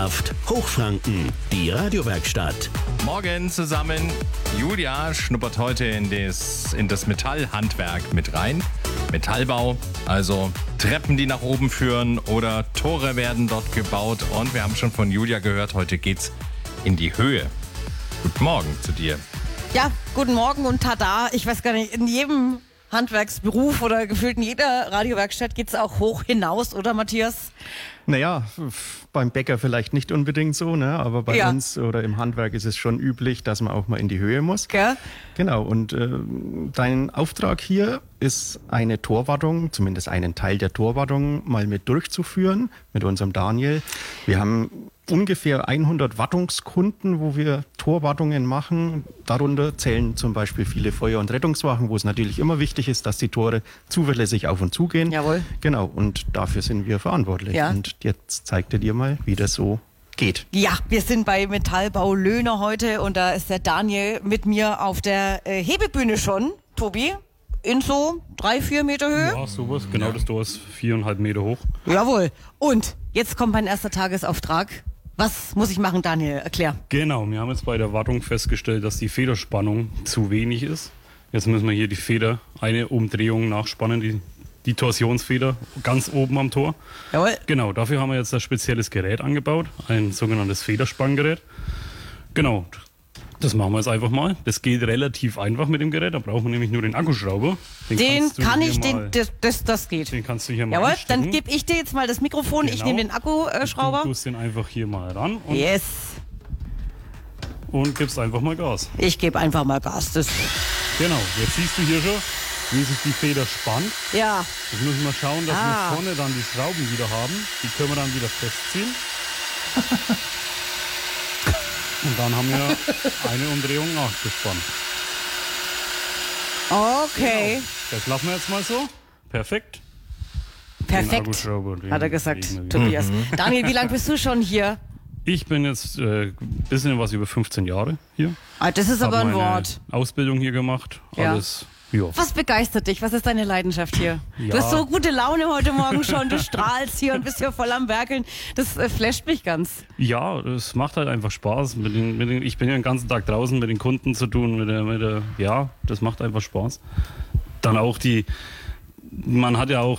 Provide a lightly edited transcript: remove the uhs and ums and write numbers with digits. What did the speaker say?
Hochfranken, die Radiowerkstatt. Morgen zusammen. Julia schnuppert heute in das Metallhandwerk mit rein. Metallbau, also Treppen, die nach oben führen oder Tore werden dort gebaut. Und wir haben schon von Julia gehört, heute geht's in die Höhe. Guten Morgen zu dir. Ja, guten Morgen und tada. Ich weiß gar nicht, in jedem Handwerksberuf oder gefühlt in jeder Radiowerkstatt geht es auch hoch hinaus, oder Matthias? Naja, beim Bäcker vielleicht nicht unbedingt so, ne? Aber bei uns oder im Handwerk ist es schon üblich, dass man auch mal in die Höhe muss. Gell? Genau, und dein Auftrag hier ist eine Torwartung, zumindest einen Teil der Torwartung mal mit durchzuführen, mit unserem Daniel. Wir haben ungefähr 100 Wartungskunden, wo wir Torwartungen machen. Darunter zählen zum Beispiel viele Feuer- und Rettungswachen, wo es natürlich immer wichtig ist, dass die Tore zuverlässig auf und zu gehen. Jawohl. Genau, und dafür sind wir verantwortlich. Ja. Und jetzt zeigt er dir mal, wie das so geht. Ja, wir sind bei Metallbau Löhner heute und da ist der Daniel mit mir auf der Hebebühne schon, Tobi, in so 3-4 Meter Höhe. Ja, sowas. Genau, das Tor ist 4,5 Meter hoch. Jawohl. Und jetzt kommt mein erster Tagesauftrag. Was muss ich machen, Daniel? Erklär. Genau, wir haben jetzt bei der Wartung festgestellt, dass die Federspannung zu wenig ist. Jetzt müssen wir hier die Feder, eine Umdrehung nachspannen, die Torsionsfeder ganz oben am Tor. Jawohl. Genau, dafür haben wir jetzt ein spezielles Gerät angebaut, ein sogenanntes Federspanngerät. Genau, das machen wir jetzt einfach mal. Das geht relativ einfach mit dem Gerät, da brauchen wir nämlich nur den Akkuschrauber. Das geht. Den kannst du hier mal Jawohl, einstecken. dann gebe ich dir jetzt mal das Mikrofon, ich nehme den Akkuschrauber. Du tust den einfach hier mal ran und, Yes. und gibst einfach mal Gas. Ich gebe einfach mal Gas. Genau, jetzt siehst du hier schon, wie sich die Feder spannt. Ja. Jetzt müssen wir schauen, dass wir vorne dann die Schrauben wieder haben. Die können wir dann wieder festziehen. Und dann haben wir eine Umdrehung nachgespannt. Okay. Genau. Das lassen wir jetzt mal so. Perfekt. Perfekt, hat er gesagt, Tobias. Daniel, wie lange bist du schon hier? Ich bin jetzt ein bisschen was über 15 Jahre hier. Ah, das ist aber ein Hab meine Wort. Ausbildung hier gemacht. Ja. Alles. Ja. Was begeistert dich? Was ist deine Leidenschaft hier? Ja. Du hast so gute Laune heute Morgen schon. Du strahlst hier und bist hier voll am Werkeln. Das flasht mich ganz. Ja, es macht halt einfach Spaß. Ich bin ja den ganzen Tag draußen mit den Kunden zu tun. Ja, das macht einfach Spaß. Dann auch man hat ja auch